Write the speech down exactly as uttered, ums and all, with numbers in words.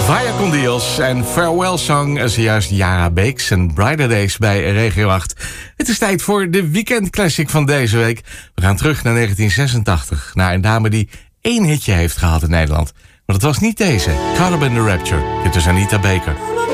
Vaya con Dios en Farewell Song, zojuist Yara Beeks en Brighter Days bij Regio acht. Het is tijd voor de weekendclassic van deze week. We gaan terug naar negentien zesentachtig, naar een dame die één hitje heeft gehad in Nederland. Maar dat was niet deze, Caught Up in the Rapture. Dit is Anita Baker.